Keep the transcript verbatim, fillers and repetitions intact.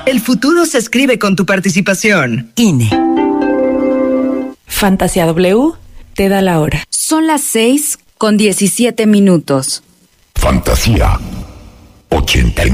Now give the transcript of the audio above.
El futuro se escribe con tu participación. I N E. Fantasía W te da la hora. Son las seis con diecisiete minutos. Fantasía ochenta y nueve.